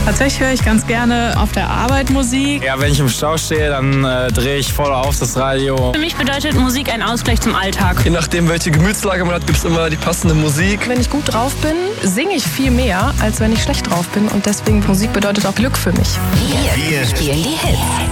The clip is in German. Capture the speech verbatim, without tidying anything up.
Tatsächlich höre ich ganz gerne auf der Arbeit Musik. Ja, wenn ich im Stau stehe, dann äh, drehe ich voll auf das Radio. Für mich bedeutet Musik ein Ausgleich zum Alltag. Je nachdem, welche Gemütslage man hat, gibt es immer die passende Musik. Wenn ich gut drauf bin, singe ich viel mehr, als wenn ich schlecht drauf bin. Und deswegen, Musik bedeutet auch Glück für mich. Wir spielen die Hits.